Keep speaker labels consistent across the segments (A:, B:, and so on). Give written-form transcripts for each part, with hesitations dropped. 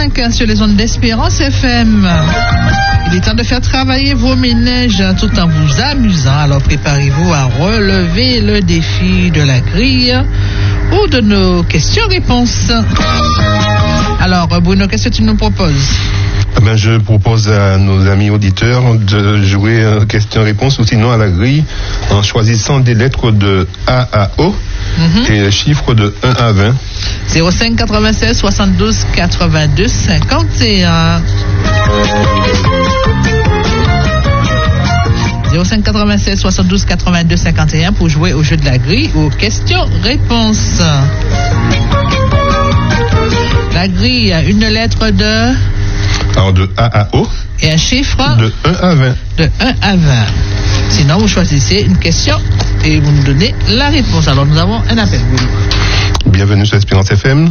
A: 8h05 sur les ondes d'Espérance FM. Il est temps de faire travailler vos méninges tout en vous amusant. Alors préparez-vous à relever le défi de la grille ou de nos questions-réponses. Alors Bruno, qu'est-ce que tu nous proposes?
B: Je propose à nos amis auditeurs de jouer question-réponse ou sinon à la grille en choisissant des lettres de A à O et les chiffres de 1 à 20.
A: 05 96 72 82 51. 05 96 72 82 51 pour jouer au jeu de la grille ou aux questions-réponses. La grille a une lettre de...
B: Alors de A à O.
A: Et un chiffre
B: de 1 à 20.
A: De 1 à 20. Sinon, vous choisissez une question et vous nous donnez la réponse. Alors, nous avons un appel.
B: Bienvenue sur Espérance FM.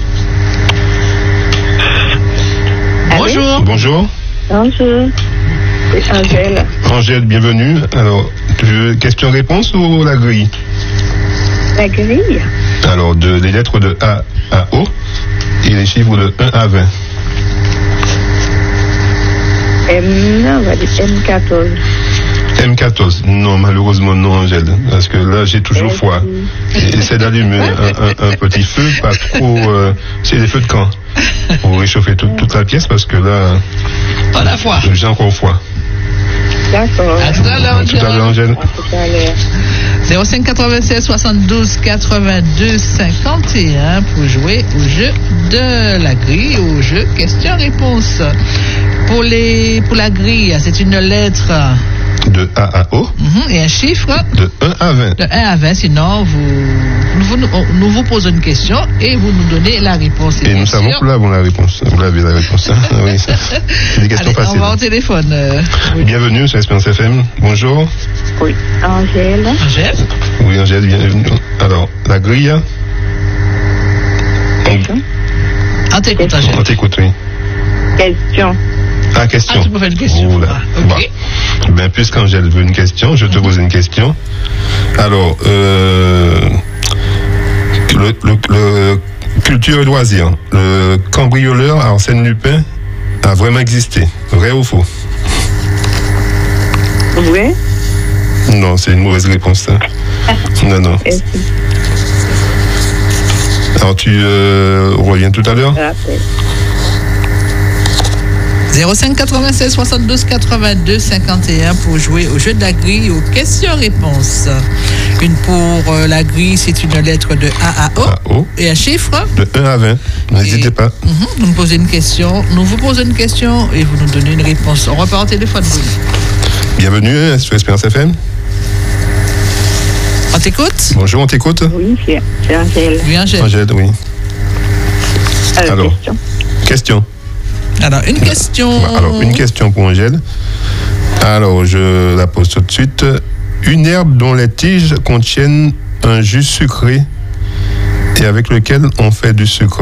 A: Bonjour.
B: Bonjour.
C: Bonjour. C'est Angèle.
B: Angèle, bienvenue. Alors, tu veux question-réponse ou la grille?
C: La grille.
B: Alors, les lettres de A à O et les chiffres de 1 à 20.
C: On va dire M14.
B: M14. Non, malheureusement non, Angèle. Parce que là, j'ai toujours froid. J'essaie d'allumer un petit feu, pas trop... c'est des feux de camp. Pour réchauffer toute la pièce, parce que là...
A: Pas la foi.
B: J'ai encore froid.
C: D'accord.
A: À tout à l'heure,
B: Angèle. À tout à l'heure, Angèle.
C: À tout à l'heure.
A: 05 96 72 82 51 pour jouer au jeu de la grille, au jeu question-réponse. Pour la grille, c'est une lettre
B: de A à O
A: et un chiffre
B: de 1 à 20.
A: De 1 à 20, sinon nous vous posons une question et vous nous donnez la réponse.
B: Et nous savons que là, vous avez la réponse. Oui, c'est des questions faciles.
A: On va au téléphone.
B: Bienvenue sur Espérance FM. Bonjour.
C: Oui, Angèle.
A: Angèle?
B: Oui, Angèle, bienvenue. Alors, la grille.
A: On t'écoute, Angèle.
B: On t'écoute, oui.
C: Question.
B: Ah, question.
A: Ah, tu peux faire une question.
B: Oula.
A: Ok.
B: Ben, puisqu'Angèle veut une question, je te pose une question. Alors, le culture et loisirs. Le cambrioleur Arsène Lupin a vraiment existé. Vrai ou faux?
C: Vrai?
B: Non, c'est une mauvaise réponse. Hein. Non. Alors, tu reviens tout à l'heure?
A: 05 96 72 82 51 pour jouer au jeu de la grille aux questions-réponses. Une pour la grille, c'est une lettre de A à O et un chiffre
B: de 1 à 20. N'hésitez pas.
A: Vous nous posez une question, nous vous posons une question et vous nous donnez une réponse. On repart au téléphone.
B: Bienvenue sur Espérance FM.
A: On t'écoute?
B: Bonjour, on t'écoute?
C: Oui, c'est Angèle.
A: Oui, Angèle.
B: Angèle, oui.
C: Alors, question.
A: Alors, une question.
B: Alors, une question pour Angèle. Alors, je la pose tout de suite. Une herbe dont les tiges contiennent un jus sucré et avec lequel on fait du sucre.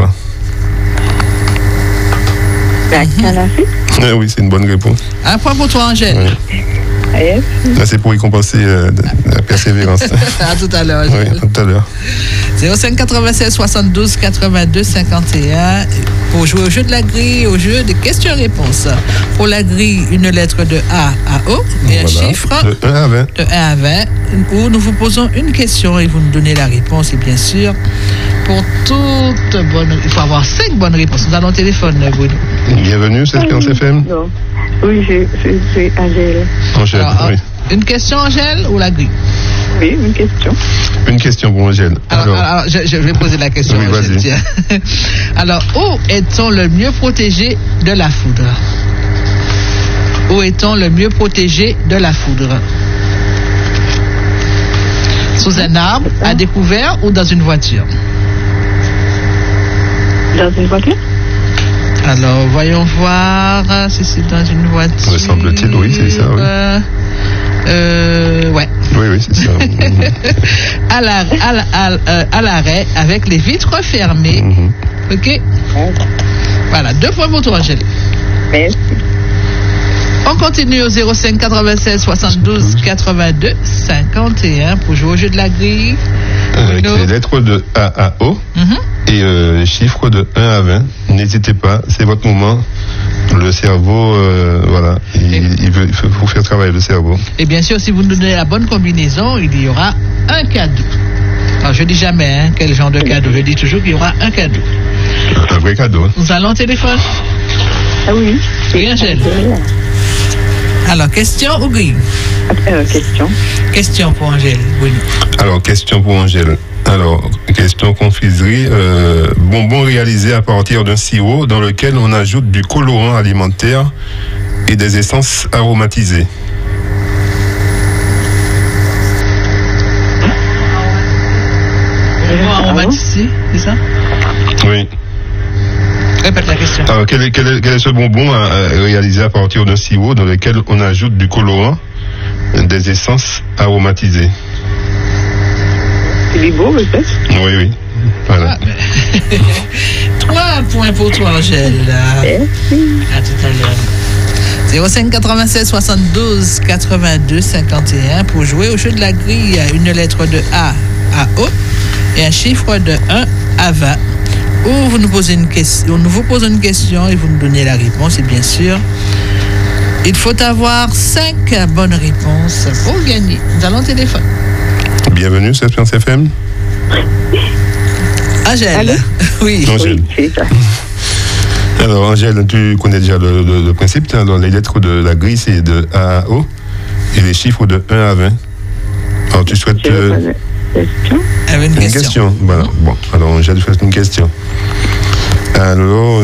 C: La canne à sucre?
B: Oui, c'est une bonne réponse.
A: Un point pour toi, Angèle.
B: Oui.
C: Yes.
B: Là, c'est pour y compenser la persévérance.
A: À tout à l'heure.
B: Oui, à tout à l'heure.
A: 05 96 72 82 51 pour jouer au jeu de la grille, au jeu de questions-réponses. Pour la grille, une lettre de A à O et un chiffre
B: de 1 à 20.
A: De 1 à 20, où nous vous posons une question et vous nous donnez la réponse. Et bien sûr, pour toute bonne... Il faut avoir 5 bonnes réponses. Nous allons au téléphone, Bruno.
B: Bienvenue, c'est Espérance FM.
C: Non. Oui, c'est Angèle.
B: Angèle,
A: alors,
B: oui.
A: Une question, Angèle, ou la grille?
C: Oui, une question.
B: Une question pour Angèle.
A: Alors, je vais poser la question.
B: Oui, vas-y.
A: Tiens. Alors, où est-on le mieux protégé de la foudre? Où est-on le mieux protégé de la foudre? Sous un arbre, à découvert ou dans une voiture?
C: Dans une voiture?
A: Alors, voyons voir si c'est dans une voiture.
B: Me semble-t-il, oui, c'est ça, oui.
A: Ouais.
B: Oui, c'est ça.
A: À l'arrêt, avec les vitres fermées. Ok? Voilà, 2 points pour toi, Angèle.
C: Merci.
A: On continue au 05 96 72 82 51 pour jouer au jeu de la grille.
B: Avec les lettres de A à O et chiffre de 1 à 20. N'hésitez pas, c'est votre moment. Le cerveau, voilà, il faut vous faire travailler le cerveau.
A: Et bien sûr, si vous nous donnez la bonne combinaison, il y aura un cadeau. Alors, je dis jamais quel genre de cadeau, je dis toujours qu'il y aura un cadeau.
B: Un vrai cadeau. Hein.
A: Nous allons au téléphone.
C: Ah oui.
A: Oui, Angèle. Alors, question ou grille?
C: Question.
A: Question pour Angèle. Oui.
B: Alors, question pour Angèle. Alors, question confiserie. Bonbon réalisé à partir d'un sirop dans lequel on ajoute du colorant alimentaire et des essences aromatisées.
A: Bonbon aromatisé, c'est ça?
B: Oui.
A: Répète la question.
B: Alors, quel est ce bonbon réalisé à partir d'un sirop dans lequel on ajoute du colorant, des essences aromatisées?
C: C'est beau, peut-être?
B: Oui. Voilà.
A: 3 points pour toi, Angèle.
C: Merci.
A: À tout à l'heure. 05 96 72 82 51 pour jouer au jeu de la grille. Une lettre de A à O et un chiffre de 1 à 20. Ou vous nous posez une question, nous vous posons une question et vous nous donnez la réponse. Et bien sûr, il faut avoir 5 bonnes réponses pour gagner. Nous allons au téléphone.
B: Bienvenue sur Espérance FM.
A: Angèle.
C: Allô?
A: Oui.
B: Angèle.
C: Oui, c'est ça.
B: Alors, Angèle, tu connais déjà le principe. Alors, les lettres de la grille, c'est de A à O et les chiffres de 1 à 20. Alors, tu souhaites...
C: Question.
A: Avec une
B: Une question. Voilà. Bon, alors Angèle, fais une question. Alors,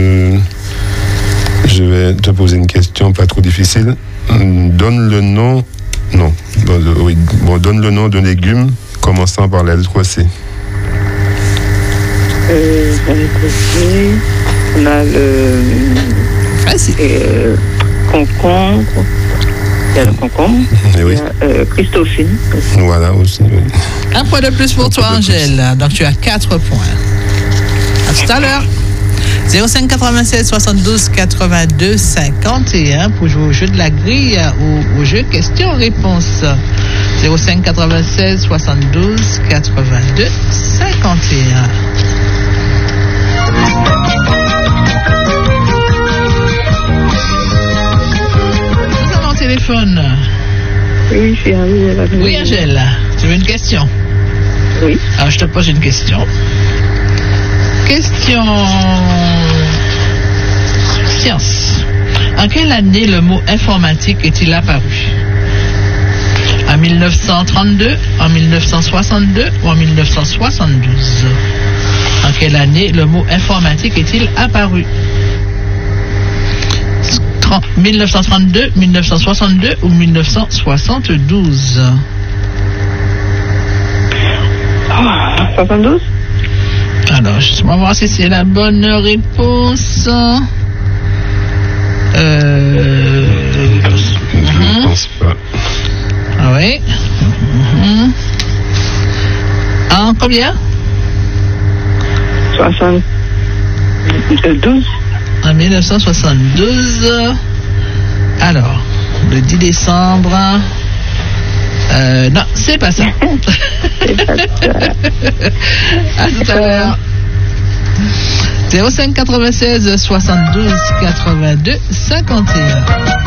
B: je vais te poser une question pas trop difficile. Donne le nom. Non. Oui. Bon, donne le nom d'un légume commençant par la lettre C.
C: On a le
A: Facile.
C: concombre. Il y a le concombre.
B: Eh oui.
C: Il y a Christophine.
B: Voilà aussi. Oui.
A: Un point de plus pour toi, Angèle. Donc, tu as 4 points. À tout à l'heure. 05 96 72 82 51 pour jouer au jeu de la grille ou au jeu questions-réponses. 05 96 72 82 51. Nous avons un téléphone.
C: Oui, je suis arrivée là.
A: Oui, Angèle, tu veux une question?
C: Oui.
A: Alors, je te pose une question. Question science. En quelle année le mot informatique est-il apparu? En 1932, en 1962 ou en 1972? En quelle année le mot informatique est-il apparu? 1932, 1962 ou 1972?
C: 72?
A: Alors, justement, voir si c'est la bonne réponse.
B: Je ne pense pas.
A: Ah oui. En combien?
C: 72.
A: En 1972. Alors, le 10 décembre. Non, c'est pas ça.
C: C'est pas ça.
A: À tout à l'heure. 05 96 72 82 51.